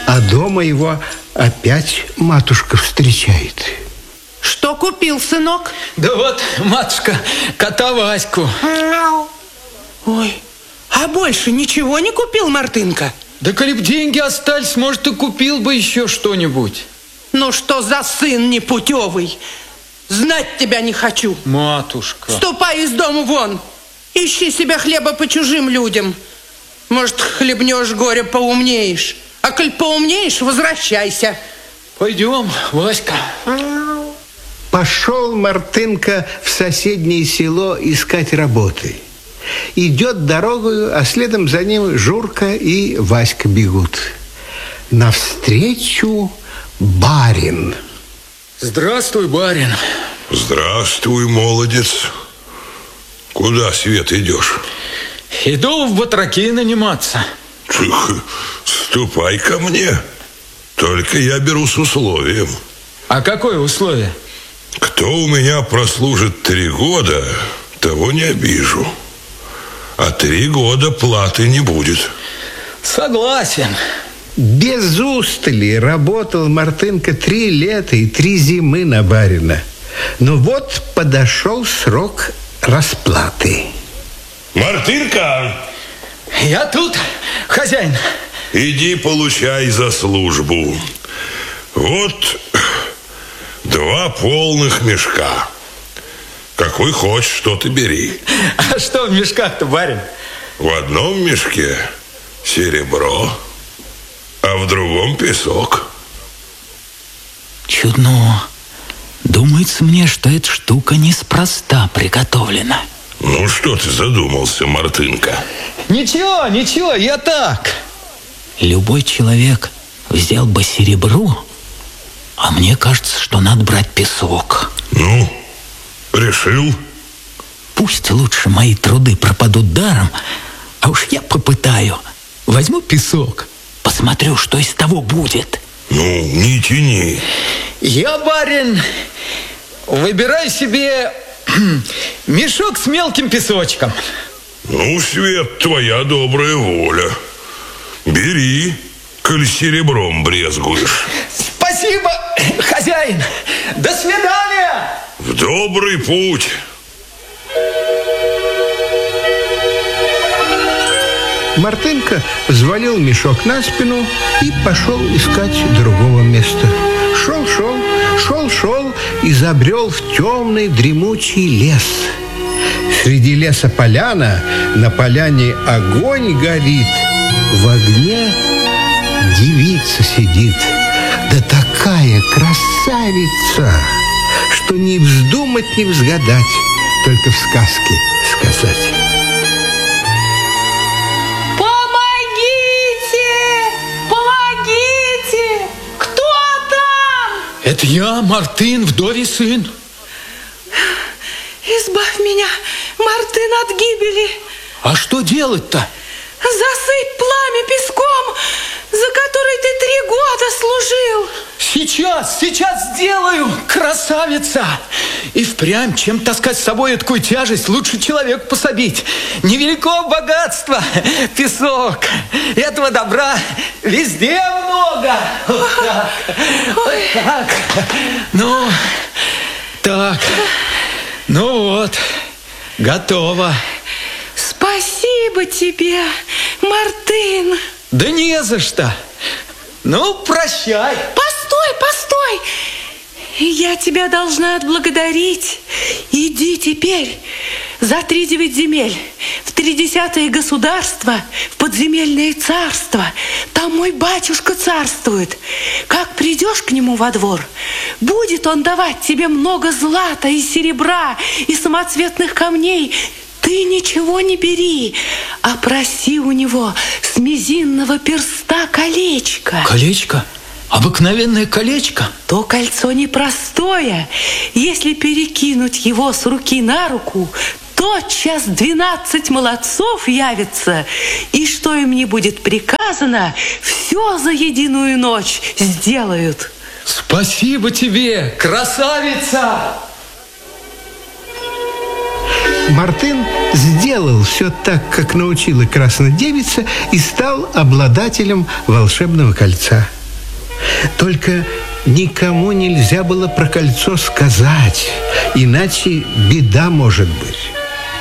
А дома его опять матушка встречает. Что купил, сынок? Да вот, матушка, кота Ваську. Ой, а больше ничего не купил, Мартынка? Да коли б деньги остались, может, и купил бы еще что-нибудь. Ну что за сын непутевый? Знать тебя не хочу. Матушка. Ступай из дома вон. Ищи себе хлеба по чужим людям. Может, хлебнешь горе, поумнеешь. А коль поумнеешь, возвращайся. Пойдем, Васька. Пошел Мартынка в соседнее село искать работы. Идет дорогою, а следом за ним Журка и Васька бегут. Навстречу барин. Здравствуй, барин. Здравствуй, молодец. Куда, Свет, идешь? Иду в батраки наниматься. Ступай ко мне. Только я беру с условием. А какое условие? Кто у меня прослужит 3 года, того не обижу. А 3 года платы не будет. Согласен. Без устали работал Мартынка 3 лета и 3 зимы на барина. Но вот подошел срок расплаты. Мартынка! Я тут, хозяин. Иди получай за службу. Вот 2 полных мешка. Какой хочешь, что ты бери. А что в мешках-то, барин? В одном мешке серебро, а в другом песок. Чудно. Думается мне, что эта штука неспроста приготовлена. Ну, что ты задумался, Мартынка? Ничего, я так. Любой человек взял бы серебро, а мне кажется, что надо брать песок. Ну, решил? Пусть лучше мои труды пропадут даром, а уж я попытаю. Возьму песок, посмотрю, что из того будет. Ну, не тяни. Я, барин, выбираю себе мешок с мелким песочком. Ну, Свет, твоя добрая воля. Бери, коль серебром брезгуешь. Спасибо, хозяин. До свидания. В добрый путь. Мартынка взвалил мешок на спину и пошел искать другого места. Шел и забрел в темный дремучий лес. Среди леса поляна, на поляне огонь горит. В огне девица сидит, да такая красавица, что не вздумать, не взгадать, только в сказке сказать. Помогите! Кто там? Это я, Мартын, вдовий сын. Избавь меня, Мартын, от гибели. А что делать-то? Засыпь пламя песком, за который ты 3 года служил. Сейчас сделаю, красавица. И впрямь, чем таскать с собой такую тяжесть, лучше человеку пособить. Невелико богатство, песок. Этого добра везде много. Вот так. Ну, так. Ну вот, готово. Спасибо тебе, Мартын. Да не за что. Ну, прощай. Постой. Я тебя должна отблагодарить. Иди теперь за 3 земель, в 30 государство, в подземельное царство. Там мой батюшка царствует. Как придешь к нему во двор, будет он давать тебе много злата и серебра и самоцветных камней. Ты ничего не бери, а проси у него с мизинного перста колечко. Колечко? Обыкновенное колечко? То кольцо непростое. Если перекинуть его с руки на руку, тотчас 12 молодцов явится, и что им не будет приказано, все за единую ночь сделают. Спасибо тебе, красавица! Мартын сделал все так, как научила краснодевица, и стал обладателем волшебного кольца. Только никому нельзя было про кольцо сказать, иначе беда может быть.